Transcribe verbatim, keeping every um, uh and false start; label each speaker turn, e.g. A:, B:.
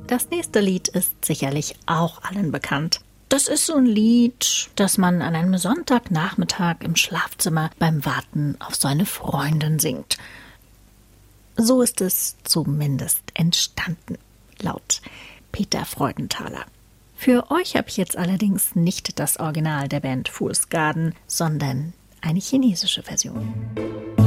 A: Das nächste Lied ist sicherlich auch allen bekannt. Das ist so ein Lied, das man an einem Sonntagnachmittag im Schlafzimmer beim Warten auf seine Freundin singt. So ist es zumindest entstanden, laut Peter Freudenthaler. Für euch habe ich jetzt allerdings nicht das Original der Band Fool's Garden, sondern eine chinesische Version.